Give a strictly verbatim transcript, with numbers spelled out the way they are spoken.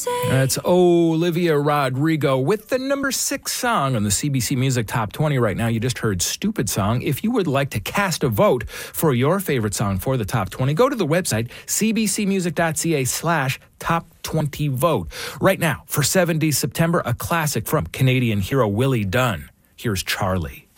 That's Olivia Rodrigo with the number six song on the C B C Music Top twenty right now. You just heard Stupid Song. If you would like to cast a vote for your favorite song for the Top twenty, go to the website cbcmusic.ca slash top 20 vote. Right now, for seventies September, a classic from Canadian hero Willie Dunn. Here's Charlie.